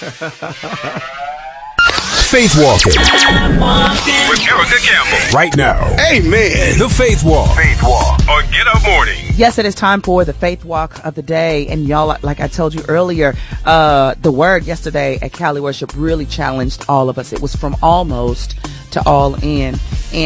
Faith Walking with Erica Campbell. Right now. Amen. The Faith Walk. Faith Walk on Get Up Morning. Yes, it is time for the Faith Walk of the day. And y'all, like I told you earlier, the word yesterday at Cali Worship really challenged all of us. It was from almost to all in.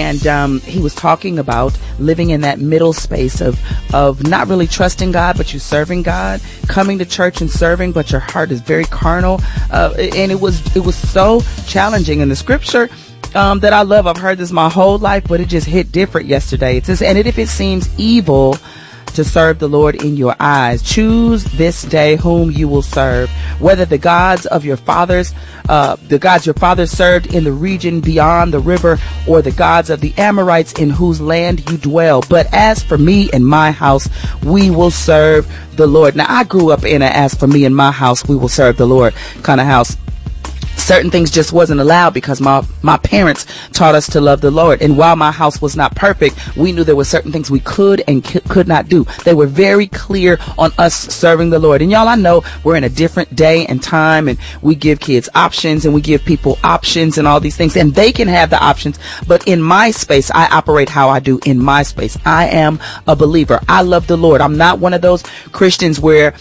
And he was talking about living in that middle space of not really trusting God, but you serving God, coming to church and serving, but your heart is very carnal. And it was so challenging in the scripture that I love. I've heard this my whole life, but it just hit different yesterday. It says, and if it seems evil to serve the Lord in your eyes, choose this day whom you will serve, whether the gods of your fathers, the gods your fathers served in the region beyond the river, or the gods of the Amorites in whose land you dwell. But as for me and my house, we will serve the Lord. Now, I grew up in a as for me and my house, we will serve the Lord kind of house. Certain things just wasn't allowed because my parents taught us to love the Lord. And while my house was not perfect, we knew there were certain things we could and could not do. They were very clear on us serving the Lord. And y'all, I know we're in a different day and time, and we give kids options and we give people options and all these things, and they can have the options. But in my space, I operate how I do in my space. I am a believer. I love the Lord. I'm not one of those Christians where,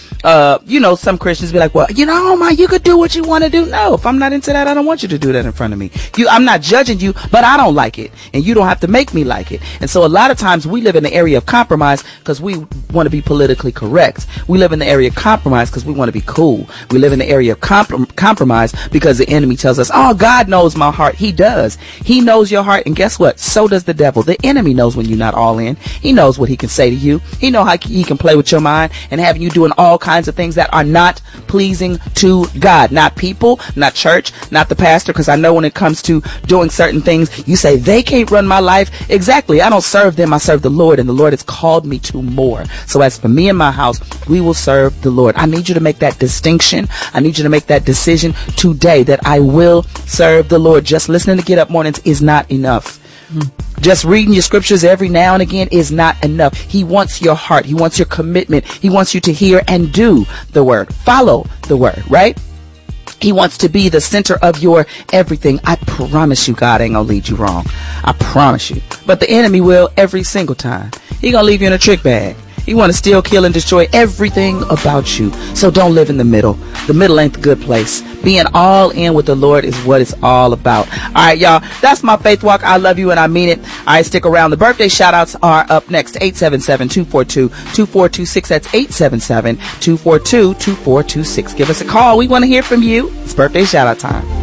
some Christians be like, well, you could do what you want to do. No, if I'm not into that, I don't want you to do that in front of me. I'm not judging you, but I don't like it, and you don't have to make me like it. And so a lot of times we live in the area of compromise because we want to be politically correct. We live in the area of compromise because we want to be cool. We live in the area of compromise because the enemy tells us, oh, God knows my heart. He does. He knows your heart, and guess what? So does the devil. The enemy knows when you're not all in. He knows what he can say to you. He knows how he can play with your mind and have you doing all kinds of things that are not pleasing to God, not people, not church, not the pastor, because I know when it comes to doing certain things, you say they can't run my life. Exactly. I don't serve them. I serve the Lord, and the Lord has called me to more. So as for me and my house, we will serve the Lord. I need you to make that distinction. I need you to make that decision today that I will serve the Lord. Just listening to Get Up Mornings is not enough. Just reading your scriptures every now and again is not enough. He wants your heart. He wants your commitment. He wants you to hear and do the word. Follow the word, right? He wants to be the center of your everything. I promise you, God ain't gonna lead you wrong. I promise you. But the enemy will every single time. He gonna leave you in a trick bag. He want to steal, kill, and destroy everything about you. So don't live in the middle. The middle ain't the good place. Being all in with the Lord is what it's all about. All right, y'all. That's my faith walk. I love you and I mean it. All right, stick around. The birthday shout outs are up next. 877-242-2426. That's 877-242-2426. Give us a call. We want to hear from you. It's birthday shout out time.